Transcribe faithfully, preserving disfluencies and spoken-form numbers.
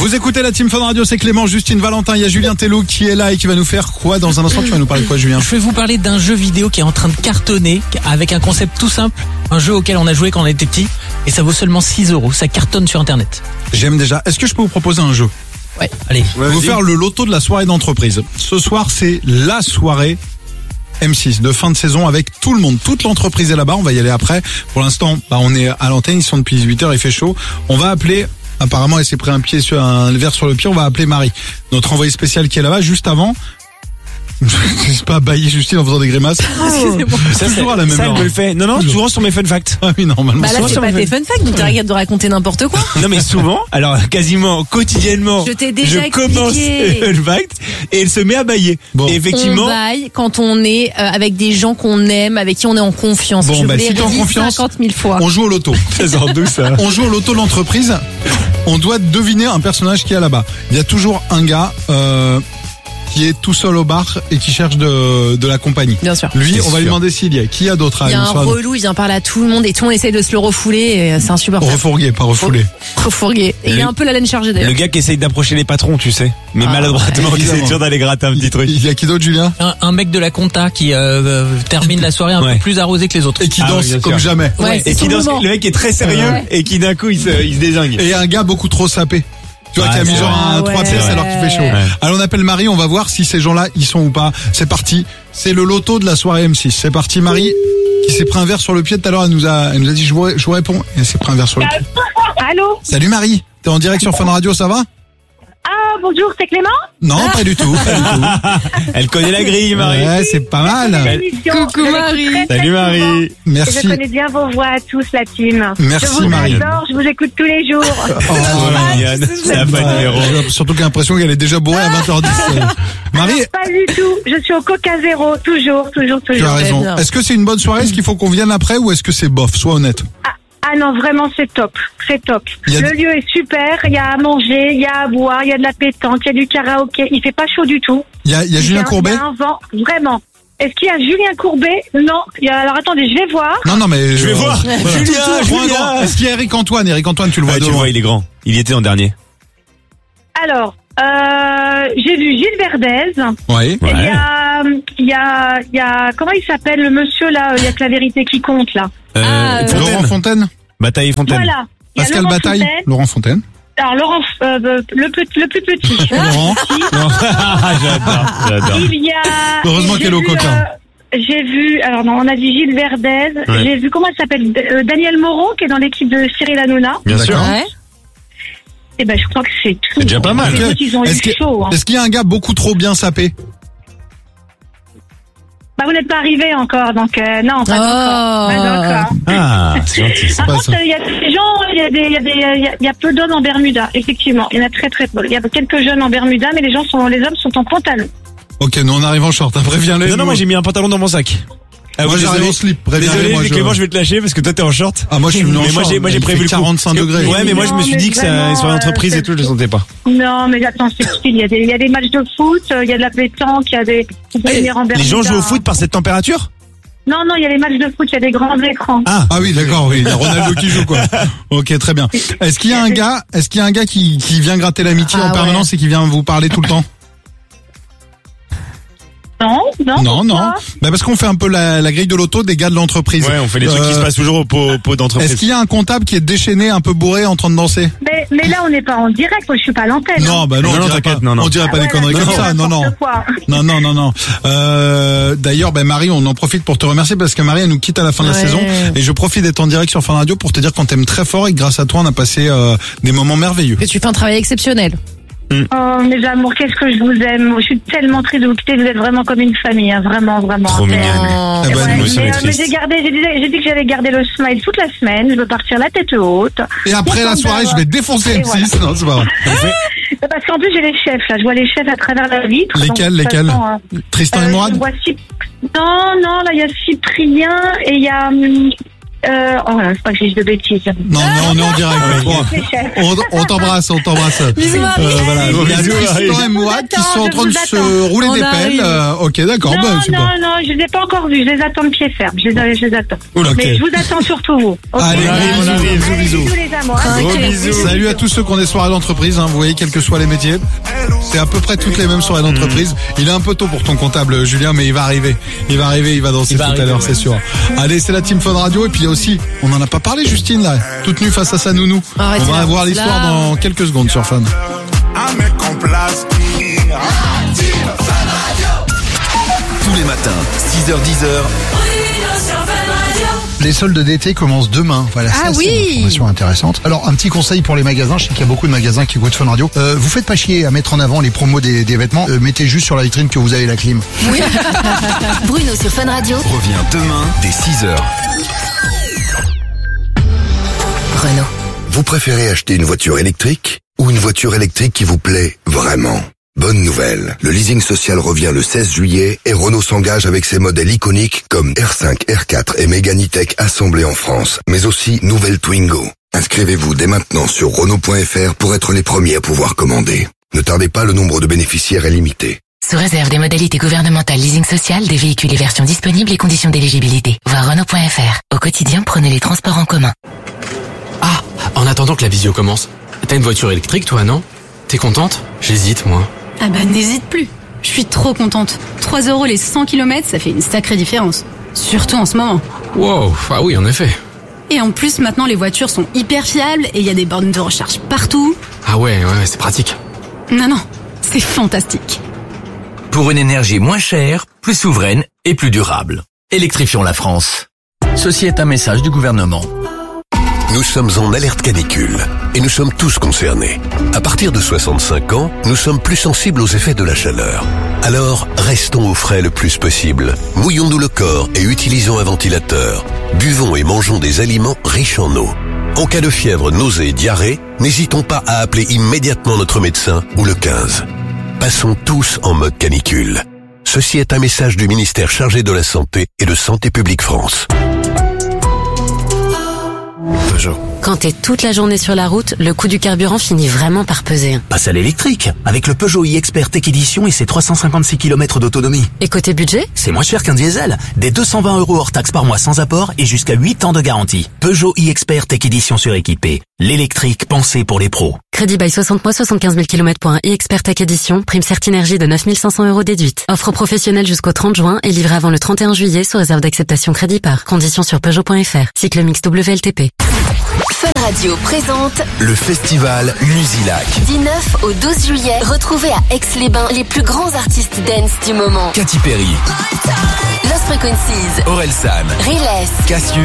Vous écoutez la Team Fun Radio, c'est Clément, Justine, Valentin, il y a Julien Tellou qui est là et qui va nous faire quoi dans un instant? Tu vas nous parler de quoi, Julien? Je vais vous parler d'un jeu vidéo qui est en train de cartonner avec un concept tout simple, un jeu auquel on a joué quand on était petit et ça vaut seulement six euros, ça cartonne sur internet. J'aime déjà. Est-ce que je peux vous proposer un jeu? Ouais, allez. Je vais vous faire le loto de la soirée d'entreprise. Ce soir, c'est la soirée M six de fin de saison avec tout le monde, toute l'entreprise est là-bas, on va y aller après. Pour l'instant, bah, on est à l'antenne, ils sont depuis dix-huit heures, il fait chaud. On va appeler, apparemment elle s'est pris un pied sur un verre sur le pied, on va appeler Marie, notre envoyée spéciale qui est là-bas. Juste avant, je sais pas, bailler Justine en faisant des grimaces. Oh. Excusez-moi. Ça, c'est toujours à la même ça, heure. elle me le fait. Non, non, toujours, toujours sur mes fun facts. Ah oui, normalement. Bah là, souvent c'est sur pas mes tes fun facts, donc t'arrêtes de raconter n'importe quoi. Non, mais souvent, alors quasiment quotidiennement, Je t'ai déjà je commence expliqué. le fact et elle se met à bailler. Bon. Et effectivement, On baille quand on est euh, avec des gens qu'on aime, avec qui on est en confiance. Bon, Je bah, vous l'ai si t'es en redit confiance, cinquante mille fois. On joue au loto. trésor d'où ça? On joue au loto de l'entreprise. On doit deviner un personnage qui est là-bas. Il y a toujours un gars euh, qui est tout seul au bar et qui cherche de, de la compagnie. Bien sûr. Lui, C'est on va lui sûr. demander s'il y a. Qui y a d'autres à Il y a un une soirée relou, il vient parler à tout le monde et tout le monde essaye de se le refouler et c'est insupportable. Refourgué, pas refoulé. Refourgué. Et il Le- a un peu la laine chargée Le d'ailleurs. gars qui essaye d'approcher les patrons, tu sais, mais Ah, maladroitement, qui essaie évidemment. toujours d'aller gratter un petit truc. Il y a qui d'autre, Julien? Un, un mec de la compta qui euh, euh, termine la soirée un Ouais. peu plus arrosé que les autres. Et qui Ah danse oui, bien comme sûr. jamais. Ouais, Et c'est qui son danse, moment. le mec est très sérieux Ouais. et qui d'un coup il se, il se désingue. Et un gars beaucoup trop sapé. Tu vois, Ah, qui a mis c'est genre vrai. un trois Ouais. pièces alors qu'il fait chaud. Ouais. Alors on appelle Marie, on va voir si ces gens-là, ils sont ou pas. C'est parti. C'est le loto de la soirée M six. C'est parti, Marie, qui s'est pris un verre sur le pied tout à l'heure. Elle nous a, elle nous a dit, je vous, je vous réponds. Et elle s'est pris un verre sur le pied. Allô? Salut Marie. T'es en direct sur Fun Radio, ça va? Ah, bonjour, c'est Clément? Non, pas du tout. Pas du tout. Elle connaît la grille, Marie. Ouais, c'est pas mal. L'émission. Coucou, Je l'écoute Marie. très, très Salut souvent. Marie. Et je Merci. connais bien vos voix à tous, la team. Merci, je vous Marie. adore, je vous écoute tous les jours. Oh, Oh, mignonne. C'est la bonne numéro. J'ai surtout que j'ai l'impression qu'elle est déjà bourrée à vingt heures dix. Marie, Pas du tout, je suis au Coca Zéro, toujours, toujours, tu as toujours. raison. bien. Est-ce que c'est une bonne soirée? Est-ce qu'il faut qu'on vienne après ou est-ce que c'est bof? Sois honnête. Ah non, vraiment, c'est top, c'est top. Il y a Le des- lieu est super, il y a à manger, il y a à boire, il y a de la pétanque, il y a du karaoké, il fait pas chaud du tout. Il y a, il y a Il Julien y a- Courbet? Il y a un vent, vraiment. Est-ce qu'il y a Julien Courbet? Non. Il y a, alors attendez, je vais voir. Non, non, mais Je vais euh, voir. voilà. Julien, Prends un Julien. grand. Est-ce qu'il y a Eric Antoine? Eric Antoine, tu le vois Ouais, tu devant. le vois, il est grand. Il y était en dernier. Alors, euh, j'ai vu Gilles Verdez. Oui. Et Il y a, il y a, il y a, comment il s'appelle le monsieur là? Il y a que la vérité qui compte là. Euh, Ah, Fontaine. Laurent Fontaine? Bataille Fontaine. Voilà. Il y a Pascal Laurent Bataille? Fontaine. Laurent Fontaine. Alors Laurent, euh, le, pe- le plus petit. Laurent. Non. J'adore, j'adore. Il y a. Heureusement j'ai qu'elle est au vu, coquin. euh, J'ai vu, alors non, on a dit Gilles Verdez. Ouais. J'ai vu comment il s'appelle, euh, Daniel Moreau qui est dans l'équipe de Cyril Hanouna. Bien sûr. D'accord. Ouais. Et ben je crois que c'est tout. C'est déjà pas mal. Les Ok. autres, ils ont eu Est-ce que- chaud. Hein. Est-ce qu'il y a un gars beaucoup trop bien sapé? Bah vous n'êtes pas arrivé encore, donc euh, non, pas Oh. encore. Pas encore. Ah, c'est gentil. Par pas contre, ça. il y a des gens, il y a des, il y a des, il y a- il y a peu d'hommes en Bermuda, effectivement. Il y en a très très peu. Il y a quelques jeunes en Bermuda, mais les gens sont, les hommes sont en pantalon. Ok, nous on arrive en short. Après, viens-les. Non, non, moi j'ai mis un pantalon dans mon sac. Ah, Moi oui, j'arrive désolé. en slip. Préviens-les, Désolé, moi, je- Clément, je vais te lâcher parce que toi t'es en short. Ah, moi je suis venu en Mais moi short. j'ai, moi j'ai Il prévu fait le coup. quarante-cinq degrés. Ouais, mais moi je me Non, suis mais dit que ça, vraiment, sur l'entreprise euh, et tout, je le sentais pas. Non, mais attends, c'est stupide. Il y a des, il y a des matchs de foot, euh, il y a de la pétanque, il y a des, vous pouvez venir en Les Bermuda. gens jouent au foot par cette température? Non, non, il y a les matchs de foot, il y a des grands écrans. Ah, Ah oui, d'accord, oui. Il y a Ronaldo qui joue, quoi. Ok, très bien. Est-ce qu'il y a un gars, est-ce qu'il y a un gars qui, qui vient gratter l'amitié Ah en permanence et qui vient vous parler tout le temps? Non, non. Non, non. pourquoi Bah parce qu'on fait un peu la, la grille de l'auto des gars de l'entreprise. ouais, on fait les trucs qui Euh, se passent toujours au pot, pot Est-ce d'entreprise. qu'il y a un comptable qui est déchaîné, un peu bourré, en train de danser? Mais, mais là, on n'est pas en direct, moi je suis pas à l'antenne. Non, bah non, Non, on non, dirait t'inquiète, pas, non, non. on dirait pas Ah des ouais, conneries là, comme c'est ça. Non, non. n'importe quoi. Non, non, non, non. Euh, d'ailleurs, ben Marie, on en profite pour te remercier parce que Marie, elle nous quitte à la fin de la Ouais. saison. Et je profite d'être en direct sur Fun Radio pour te dire qu'on t'aime très fort et que grâce à toi, on a passé euh, des moments merveilleux. Que tu fais un travail exceptionnel. Oh, mes amours, qu'est-ce que je vous aime. Je suis tellement triste de vous quitter. Vous êtes vraiment comme une famille, hein. Vraiment, vraiment. Trop Mais, mignonne. Oh. Eh ben, ouais, nous mais, aussi, on est euh, mais triste. j'ai gardé, j'ai dit, j'ai dit que j'allais garder le smile toute la semaine. Je veux partir la tête haute. Et après la soirée, je vais défoncer Et M six. Non, c'est pas vrai. Parce qu'en plus, j'ai les chefs, là. Je vois les chefs à travers la vitre. Lesquels, Donc, de toute lesquels façon, euh, Tristan euh, et Mourad? je vois Cyp- Non, non, là, il y a Cyprien et il y a, hum, Euh, oh là, c'est pas que j'ai de bêtises. Non, mais on est en direct. Bon, C'est cher. on on t'embrasse, on t'embrasse. Bisous, Marie. Euh, voilà, il y a Bisous, Tristan Marie. et Mouad qui sont en train de Je vous se attends. rouler On des arrive. pelles. Euh, ok, d'accord, Non, bah, super. non, non, je les ai pas encore vus. Je les attends de pied ferme. Je les, je les attends. Oula, ok. Mais je vous attends surtout vous. Ok. Allez, Allez, gros on bisous, arrive. bisous, Allez, bisous. bisous les amours. Gros Ok. bisous. Salut à tous ceux qui ont des soirées d'entreprise, hein, vous voyez, quels que soient les métiers. C'est à peu près toutes les mêmes soirées d'entreprise. Il est un peu tôt pour ton comptable, Julien, mais il va arriver. Il va arriver, il va danser Il va tout à arriver, l'heure, ouais. c'est sûr. Allez, c'est la Team Fun Radio. Et puis il y a aussi, on n'en a pas parlé, Justine, là, toute nue face à sa nounou. Arrêtez On va là. voir l'histoire Là. dans quelques secondes sur Fun. Un mec en place qui Tous les matins, six heures dix heures. Les soldes d'été commencent demain. Voilà, Ah ça, oui. c'est une information intéressante. Alors, un petit conseil pour les magasins. Je sais qu'il y a beaucoup de magasins qui écoutent Fun Radio. Euh, vous faites pas chier à mettre en avant les promos des, des vêtements. Euh, mettez juste sur la vitrine que vous avez la clim. Bruno sur Fun Radio. Revient demain dès six heures. Renault. Vous préférez acheter une voiture électrique ou une voiture électrique qui vous plaît vraiment? Bonne nouvelle, le leasing social revient le seize juillet et Renault s'engage avec ses modèles iconiques comme R cinq, R quatre et Mégane E-Tech assemblés en France, mais aussi nouvelle Twingo. Inscrivez-vous dès maintenant sur Renault point F R pour être les premiers à pouvoir commander. Ne tardez pas, le nombre de bénéficiaires est limité. Sous réserve des modalités gouvernementales leasing social, des véhicules et versions disponibles et conditions d'éligibilité. Voir Renault point F R. Au quotidien, prenez les transports en commun. Ah, en attendant que la visio commence, t'as une voiture électrique toi, non? T'es contente? J'hésite moi. Ah bah n'hésite plus. Je suis trop contente. trois euros les cent kilomètres, ça fait une sacrée différence. Surtout en ce moment. Wow, ah oui en effet. Et en plus, maintenant, les voitures sont hyper fiables et il y a des bornes de recharge partout. Ah ouais, ouais, c'est pratique. Non, non, c'est fantastique. Pour une énergie moins chère, plus souveraine et plus durable. Électrifions la France. Ceci est un message du gouvernement. Nous sommes en alerte canicule et nous sommes tous concernés. À partir de soixante-cinq ans, nous sommes plus sensibles aux effets de la chaleur. Alors, restons au frais le plus possible. Mouillons-nous le corps et utilisons un ventilateur. Buvons et mangeons des aliments riches en eau. En cas de fièvre, nausée et diarrhée, n'hésitons pas à appeler immédiatement notre médecin ou le quinze. Passons tous en mode canicule. Ceci est un message du ministère chargé de la Santé et de Santé publique France. Peugeot. Quand t'es toute la journée sur la route, le coût du carburant finit vraiment par peser. Passe à l'électrique, avec le Peugeot e-Expert Tech Edition et ses trois cent cinquante-six kilomètres d'autonomie. Et côté budget? C'est moins cher qu'un diesel. Des deux cent vingt euros hors taxe par mois sans apport et jusqu'à huit ans de garantie. Peugeot e-Expert Tech Edition suréquipé. L'électrique pensé pour les pros. Crédit by soixante mois, soixante-quinze mille kilomètres pour un e-Expert Tech Edition. Prime Certinergie de neuf mille cinq cents euros déduite. Offre professionnelle jusqu'au trente juin et livré avant le trente et un juillet sous réserve d'acceptation crédit par. Conditions sur Peugeot point F R. Cycle mix W L T P. Fun Radio présente Le festival Musilac. du neuf au douze juillet. Retrouvez à Aix-les-Bains les plus grands artistes dance du moment. Katy Perry, Lost Frequencies, Orelsan, Riles, Cassius.